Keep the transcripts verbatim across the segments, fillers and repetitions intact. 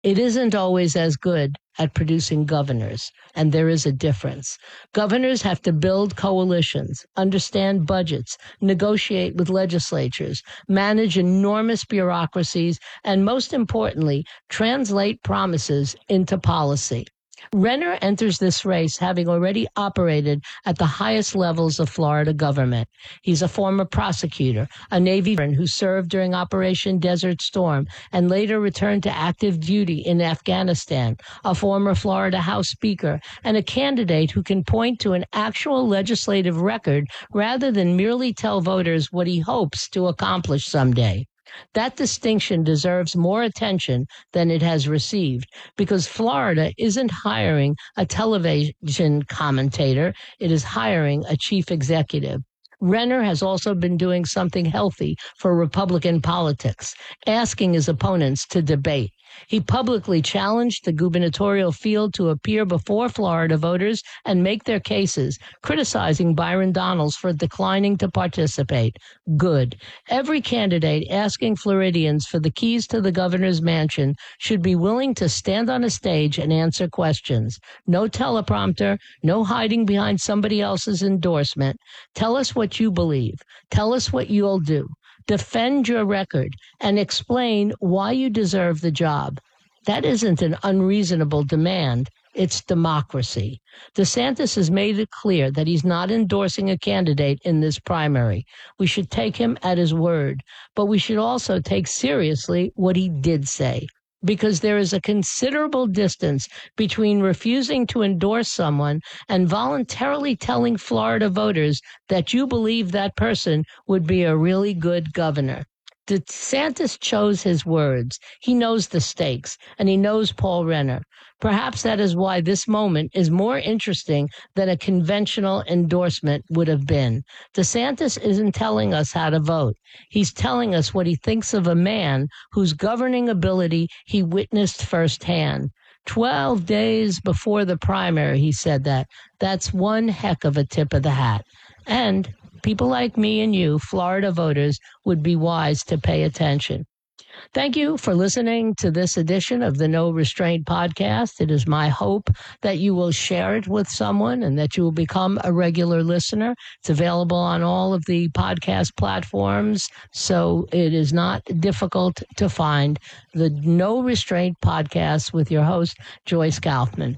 It isn't always as good at producing governors, and there is a difference. Governors have to build coalitions, understand budgets, negotiate with legislatures, manage enormous bureaucracies, and most importantly, translate promises into policy. Renner enters this race having already operated at the highest levels of Florida government. He's a former prosecutor, a Navy veteran who served during Operation Desert Storm and later returned to active duty in Afghanistan, a former Florida House Speaker, and a candidate who can point to an actual legislative record rather than merely tell voters what he hopes to accomplish someday. That distinction deserves more attention than it has received because Florida isn't hiring a television commentator, it is hiring a chief executive. Renner has also been doing something healthy for Republican politics, asking his opponents to debate. He publicly challenged the gubernatorial field to appear before Florida voters and make their cases, criticizing Byron Donalds for declining to participate. Good. Every candidate asking Floridians for the keys to the governor's mansion should be willing to stand on a stage and answer questions. No teleprompter, no hiding behind somebody else's endorsement. Tell us what you believe. Tell us what you'll do. Defend your record and explain why you deserve the job. That isn't an unreasonable demand. It's democracy. DeSantis has made it clear that he's not endorsing a candidate in this primary. We should take him at his word, but we should also take seriously what he did say, because there is a considerable distance between refusing to endorse someone and voluntarily telling Florida voters that you believe that person would be a really good governor. DeSantis chose his words. He knows the stakes, and he knows Paul Renner. Perhaps that is why this moment is more interesting than a conventional endorsement would have been. DeSantis isn't telling us how to vote. He's telling us what he thinks of a man whose governing ability he witnessed firsthand. Twelve days before the primary, he said that. That's one heck of a tip of the hat. And people like me and you, Florida voters, would be wise to pay attention. Thank you for listening to this edition of the No Restraint podcast. It is my hope that you will share it with someone and that you will become a regular listener. It's available on all of the podcast platforms, so it is not difficult to find the No Restraint podcast with your host, Joyce Kaufman.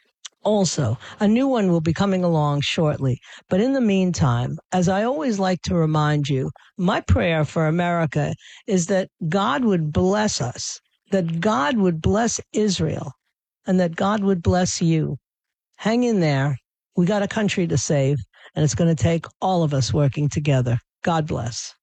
Also, a new one will be coming along shortly. But in the meantime, as I always like to remind you, my prayer for America is that God would bless us, that God would bless Israel, and that God would bless you. Hang in there. We got a country to save, and it's going to take all of us working together. God bless.